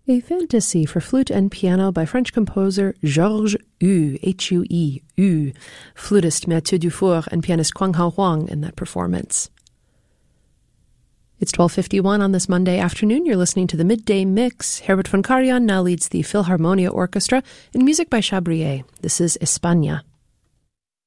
A fantasy for flute and piano by French composer Georges Hu, H-U-E, Hu, flutist Mathieu Dufour, and pianist Kwang Hao Huang in that performance. It's 12:51 on this Monday afternoon. You're listening to the Midday Mix. Herbert von Karajan now leads the Philharmonia Orchestra in music by Chabrier. This is España.